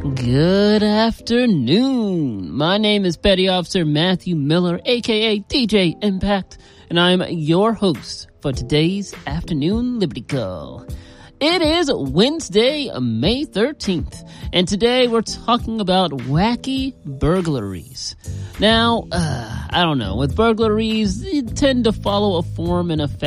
Good afternoon. My name is Petty Officer Matthew Miller, aka DJ Impact, and I'm your host for today's Afternoon Liberty Call. It is Wednesday, May 13th, and today we're talking about wacky burglaries. Now, I don't know, with burglaries, they tend to follow a form and a